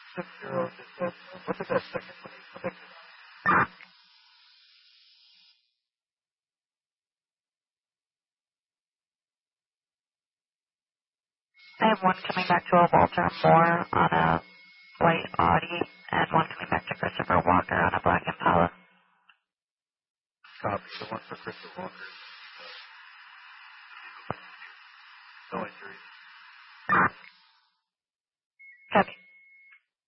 60, what's the best second, please? I have one coming back to a Walter Moore on a white Audi, and one coming back to Christopher Walker on a black Impala. Copy. The one for Christopher Walker. No injuries.